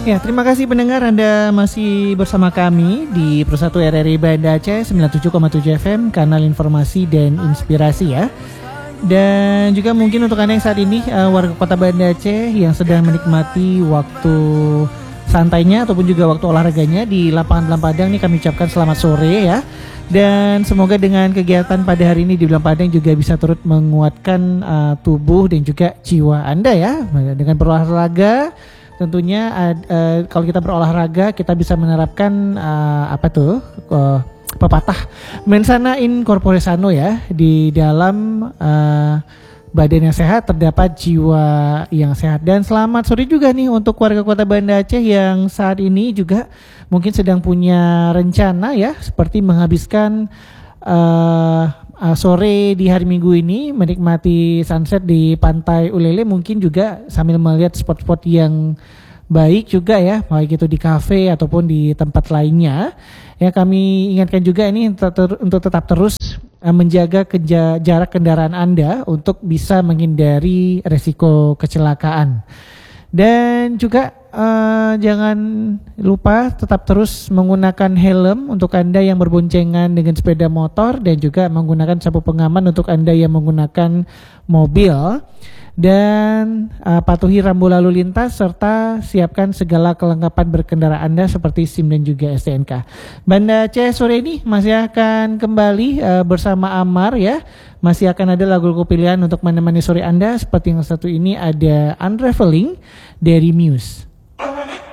Ya, terima kasih pendengar Anda masih bersama kami di Persatu RRI Banda Aceh 97,7 FM, kanal informasi dan inspirasi ya. Dan juga mungkin untuk Anda yang saat ini warga kota Banda Aceh yang sedang menikmati waktu santainya ataupun juga waktu olahraganya di lapangan Belang Padang nih, kami ucapkan selamat sore ya. Dan semoga dengan kegiatan pada hari ini di Belang Padang juga bisa turut menguatkan tubuh dan juga jiwa Anda ya. Dengan berolahraga tentunya kalau kita berolahraga kita bisa menerapkan pepatah mens sana in corpore sano ya, di dalam badan yang sehat terdapat jiwa yang sehat. Dan selamat sore juga nih untuk warga kota Banda Aceh yang saat ini juga mungkin sedang punya rencana ya, seperti menghabiskan sore di hari Minggu ini menikmati sunset di Pantai Ulele, mungkin juga sambil melihat spot-spot yang baik juga ya, baik itu di kafe ataupun di tempat lainnya. Ya, kami ingatkan juga ini untuk tetap terus menjaga jarak kendaraan Anda untuk bisa menghindari resiko kecelakaan. Dan juga jangan lupa tetap terus menggunakan helm untuk Anda yang berboncengan dengan sepeda motor, dan juga menggunakan sabuk pengaman untuk Anda yang menggunakan mobil. Dan patuhi rambu lalu lintas serta siapkan segala kelengkapan berkendara Anda seperti SIM dan juga STNK. Banda Aceh sore ini masih akan kembali bersama Amar ya. Masih akan ada lagu-lagu pilihan untuk menemani sore Anda. Seperti yang satu ini ada Unraveling dari Muse.